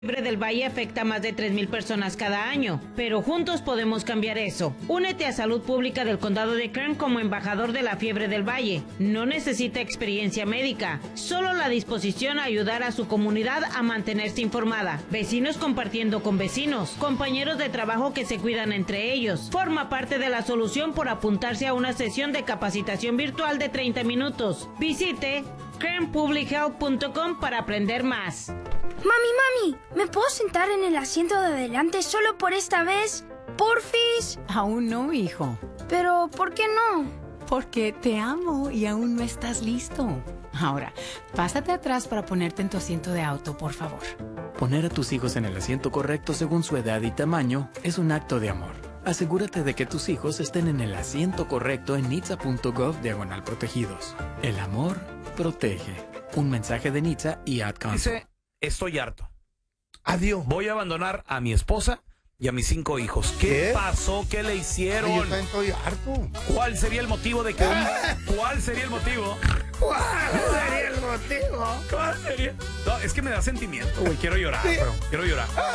Fiebre del Valle afecta a más de 3,000 personas cada año, pero juntos podemos cambiar eso. Únete a Salud Pública del Condado de Kern como embajador de la Fiebre del Valle. No necesita experiencia médica, solo la disposición a ayudar a su comunidad a mantenerse informada. Vecinos compartiendo con vecinos, compañeros de trabajo que se cuidan entre ellos. Forma parte de la solución por apuntarse a una sesión de capacitación virtual de 30 minutos. Visite kernpublichealth.com para aprender más. Mami, ¿me puedo sentar en el asiento de adelante solo por esta vez? ¿Porfis? Aún no, hijo. Pero, ¿por qué no? Porque te amo y aún no estás listo. Ahora, pásate atrás para ponerte en tu asiento de auto, por favor. Poner a tus hijos en el asiento correcto según su edad y tamaño es un acto de amor. Asegúrate de que tus hijos estén en el asiento correcto en nitsa.gov/protegidos. El amor protege. Un mensaje de Nitsa y Ad Council. Estoy harto. Adiós. Voy a abandonar a mi esposa y a mis 5 hijos. ¿Qué pasó? ¿Qué le hicieron? Ay, yo también estoy harto. ¿Cuál sería el motivo de que ¿Cuál sería el motivo? ¿Cuál sería el motivo? ¿Cuál sería? No, es que me da sentimiento, güey. Quiero llorar, pero quiero llorar.